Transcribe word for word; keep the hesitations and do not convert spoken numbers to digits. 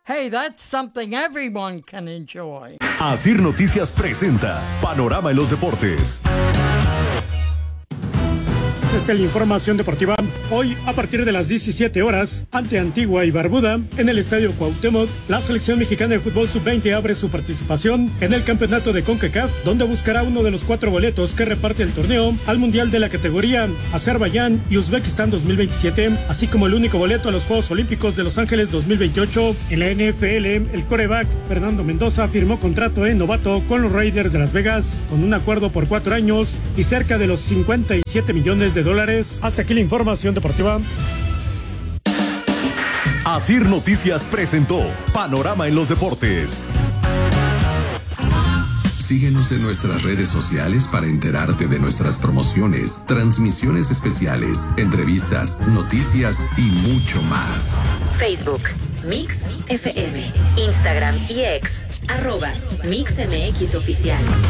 Hey, that's something everyone can enjoy. Asir Noticias presenta Panorama en los Deportes. Esta es la información deportiva. Hoy, a partir de las diecisiete horas, ante Antigua y Barbuda, en el Estadio Cuauhtémoc, la selección mexicana de fútbol sub veinte abre su participación en el campeonato de CONCACAF, donde buscará uno de los cuatro boletos que reparte el torneo al Mundial de la categoría Azerbaiyán y Uzbekistán dos mil veintisiete, así como el único boleto a los Juegos Olímpicos de Los Ángeles dos mil veintiocho. En la N F L, el quarterback Fernando Mendoza firmó contrato en novato con los Raiders de Las Vegas, con un acuerdo por cuatro años y cerca de los cincuenta y siete millones de dólares. Hasta aquí la información deportiva. Asir Noticias presentó Panorama en los Deportes. Síguenos en nuestras redes sociales para enterarte de nuestras promociones, transmisiones especiales, entrevistas, noticias y mucho más. Facebook, Mix F M, Instagram y X, arroba Mix M X Oficial.